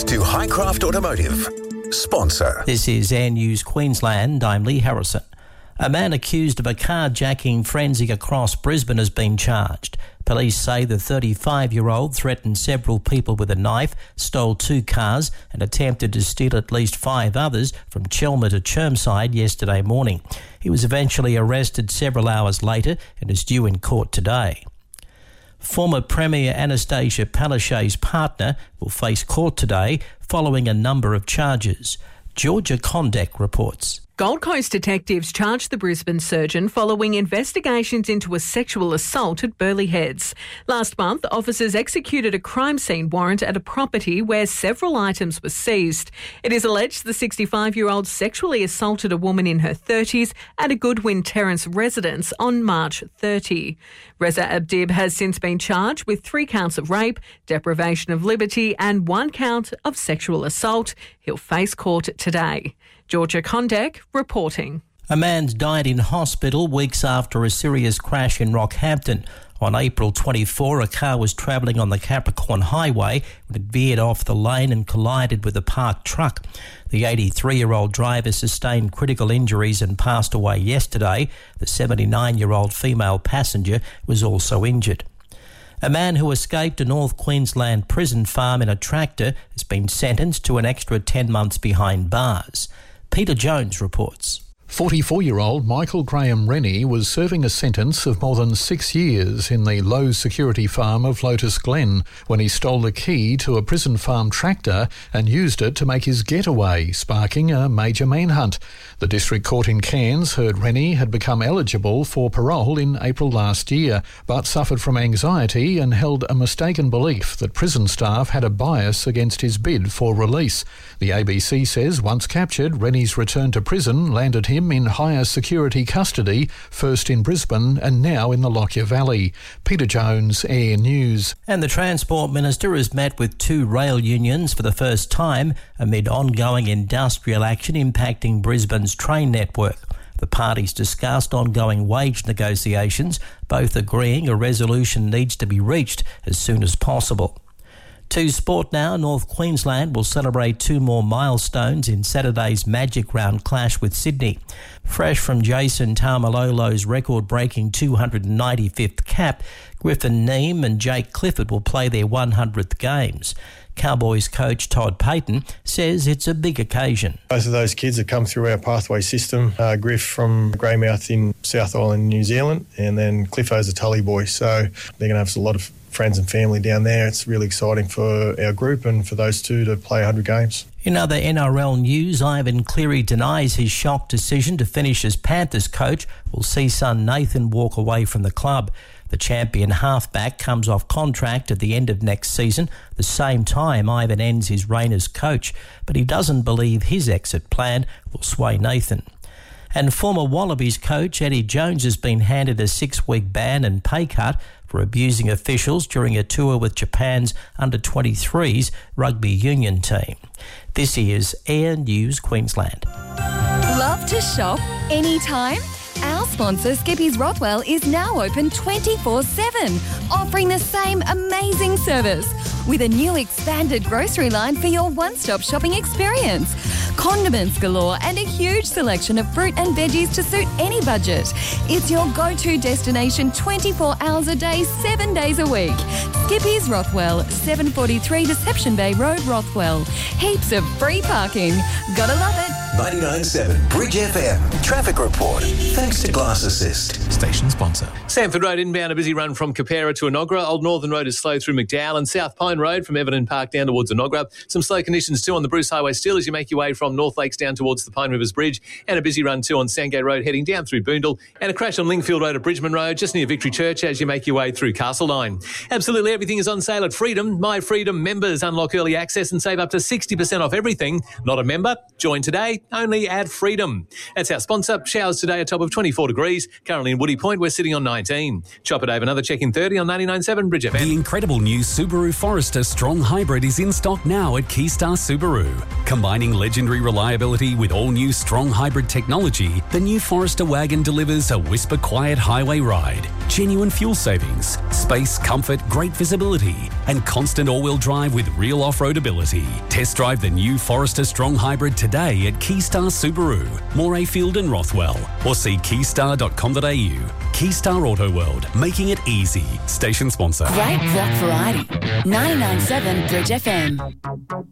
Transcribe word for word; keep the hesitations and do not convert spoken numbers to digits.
Thanks to Highcraft Automotive. Sponsor. This is Air News Queensland. I'm Lee Harrison. A man accused of a carjacking frenzy across Brisbane has been charged. Police say the thirty-five-year-old threatened several people with a knife, stole two cars and attempted to steal at least five others from Chelmer to Chermside yesterday morning. He was eventually arrested several hours later and is due in court today. Former Premier Anastasia Palaszczuk's partner will face court today following a number of charges. Georgia Kondek reports. Gold Coast detectives charged the Brisbane surgeon following investigations into a sexual assault at Burleigh Heads. Last month, officers executed a crime scene warrant at a property where several items were seized. It is alleged the sixty-five-year-old sexually assaulted a woman in her thirties at a Goodwin Terrace residence on March thirtieth. Reza Abdib has since been charged with three counts of rape, deprivation of liberty and one count of sexual assault. He'll face court today. Georgia Kondek reporting. A man's died in hospital weeks after a serious crash in Rockhampton. On April twenty-fourth, a car was travelling on the Capricorn Highway when it veered off the lane and collided with a parked truck. The eighty-three-year-old driver sustained critical injuries and passed away yesterday. The seventy-nine-year-old female passenger was also injured. A man who escaped a North Queensland prison farm in a tractor has been sentenced to an extra ten months behind bars. Peter Jones reports. forty-four-year-old Michael Graham Rennie was serving a sentence of more than six years in the low-security farm of Lotus Glen when he stole the key to a prison farm tractor and used it to make his getaway, sparking a major manhunt. The District Court in Cairns heard Rennie had become eligible for parole in April last year, but suffered from anxiety and held a mistaken belief that prison staff had a bias against his bid for release. The A B C says once captured, Rennie's return to prison landed him in higher security custody, first in Brisbane and now in the Lockyer Valley. Peter Jones, Air News. And the Transport Minister has met with two rail unions for the first time amid ongoing industrial action impacting Brisbane's train network. The parties discussed ongoing wage negotiations, both agreeing a resolution needs to be reached as soon as possible. To sport now, North Queensland will celebrate two more milestones in Saturday's Magic Round clash with Sydney. Fresh from Jason Taumalolo's record-breaking two hundred ninety-fifth cap, Griffin Neame and Jake Clifford will play their one hundredth games. Cowboys coach Todd Payton says it's a big occasion. Both of those kids have come through our pathway system. Uh, Griff from Greymouth in South Island, New Zealand, and then Cliffo's a Tully boy. So they're going to have a lot of friends and family down there. It's really exciting for our group and for those two to play one hundred games. In other N R L news, Ivan Cleary denies his shock decision to finish as Panthers coach will see son Nathan walk away from the club. The champion halfback comes off contract at the end of next season, the same time Ivan ends his reign as coach, but he doesn't believe his exit plan will sway Nathan. And former Wallabies coach Eddie Jones has been handed a six-week ban and pay cut for abusing officials during a tour with Japan's under twenty-threes rugby union team. This is Air News Queensland. Love to shop anytime? Our sponsor, Skippy's Rothwell, is now open twenty-four seven, offering the same amazing service with a new expanded grocery line for your one-stop shopping experience. Condiments galore and a huge selection of fruit and veggies to suit any budget. It's your go-to destination twenty-four hours a day, seven days a week. Skippy's Rothwell, seven forty-three Deception Bay Road, Rothwell. Heaps of free parking. Gotta love it. ninety-nine point seven Bridge F M. Traffic report. Thanks to Glass Assist. Station sponsor. Sanford Road inbound, a busy run from Capera to Enoggera. Old Northern Road is slow through McDowell, and South Pine Road from Everton Park down towards Enoggera. Some slow conditions too on the Bruce Highway still as you make your way from North Lakes down towards the Pine Rivers Bridge, and a busy run too on Sandgate Road heading down through Boondall, and a crash on Lingfield Road at Bridgman Road just near Victory Church as you make your way through Castledine. Absolutely everything is on sale at Freedom. My Freedom members unlock early access and save up to sixty percent off everything. Not a member? Join today. only at Freedom. That's our sponsor. Showers today, a top of twenty-four degrees. Currently in Woody Point, we're sitting on nineteen. Chopper Dave, another check in thirty on ninety-nine point seven Bridge F M. The incredible new Subaru Forester Strong Hybrid is in stock now at Keystar Subaru. Combining legendary reliability with all-new Strong Hybrid technology, the new Forester wagon delivers a whisper-quiet highway ride, genuine fuel savings, space, comfort, great visibility, and constant all-wheel drive with real off-road ability. Test drive the new Forester Strong Hybrid today at Keystar Subaru, Morayfield and Rothwell, or see keystar dot com dot a u. Keystar Auto World, making it easy. Station sponsor. Great rock variety. ninety-nine point seven Bridge F M.